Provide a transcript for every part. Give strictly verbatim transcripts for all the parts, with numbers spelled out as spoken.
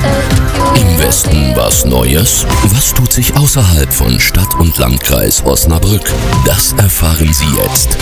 Im Westen was Neues? Was tut sich außerhalb von Stadt und Landkreis Osnabrück? Das erfahren Sie jetzt.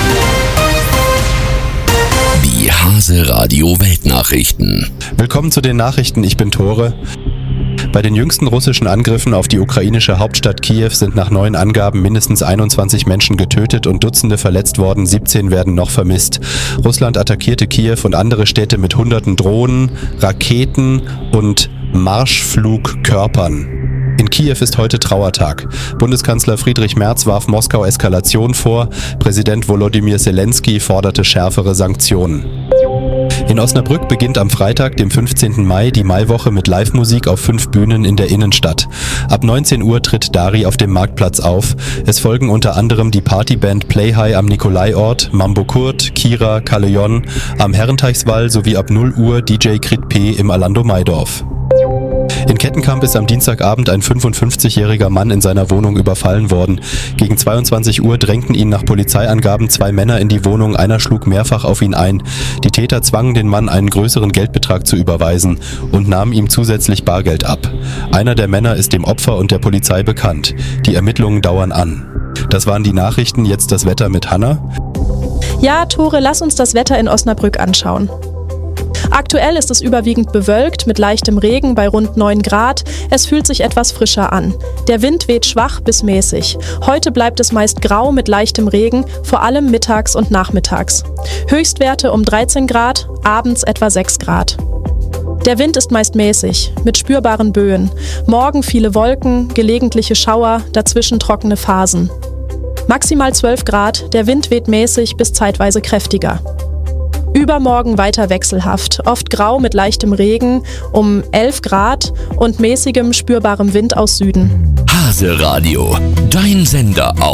Die Hase Radio Weltnachrichten. Willkommen zu den Nachrichten, ich bin Tore. Bei den jüngsten russischen Angriffen auf die ukrainische Hauptstadt Kiew sind nach neuen Angaben mindestens einundzwanzig Menschen getötet und Dutzende verletzt worden, siebzehn werden noch vermisst. Russland attackierte Kiew und andere Städte mit hunderten Drohnen, Raketen und Marschflugkörpern. In Kiew ist heute Trauertag. Bundeskanzler Friedrich Merz warf Moskau Eskalation vor, Präsident Volodymyr Zelensky forderte schärfere Sanktionen. In Osnabrück beginnt am Freitag, dem fünfzehnten Mai, die Maiwoche mit Live-Musik auf fünf Bühnen in der Innenstadt. Ab neunzehn Uhr tritt Dari auf dem Marktplatz auf. Es folgen unter anderem die Partyband Playhigh am Nikolaiort, Mambo Kurt, Kira, Kalejon am Herrenteichswall sowie ab null Uhr D J Krit P. im Alando Maidorf. In Kettenkamp ist am Dienstagabend ein fünfundfünfzigjähriger Mann in seiner Wohnung überfallen worden. Gegen zweiundzwanzig Uhr drängten ihn nach Polizeiangaben zwei Männer in die Wohnung, einer schlug mehrfach auf ihn ein. Die Täter zwangen den Mann, einen größeren Geldbetrag zu überweisen und nahmen ihm zusätzlich Bargeld ab. Einer der Männer ist dem Opfer und der Polizei bekannt. Die Ermittlungen dauern an. Das waren die Nachrichten, jetzt das Wetter mit Hanna. Ja, Tore, lass uns das Wetter in Osnabrück anschauen. Aktuell ist es überwiegend bewölkt mit leichtem Regen bei rund neun Grad. Es fühlt sich etwas frischer an. Der Wind weht schwach bis mäßig. Heute bleibt es meist grau mit leichtem Regen, vor allem mittags und nachmittags. Höchstwerte um dreizehn Grad, abends etwa sechs Grad. Der Wind ist meist mäßig, mit spürbaren Böen. Morgen viele Wolken, gelegentliche Schauer, dazwischen trockene Phasen. Maximal zwölf Grad, der Wind weht mäßig bis zeitweise kräftiger. Übermorgen weiter wechselhaft, oft grau mit leichtem Regen, um elf Grad und mäßigem spürbarem Wind aus Süden. Hase Radio, dein Sender auf